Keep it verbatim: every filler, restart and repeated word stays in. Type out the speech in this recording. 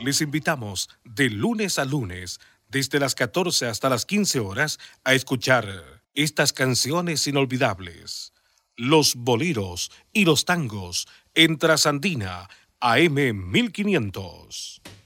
Les invitamos de lunes a lunes, desde las catorce hasta las quince horas, a escuchar estas canciones inolvidables. Los boleros y los tangos en Trasandina, A M mil quinientos.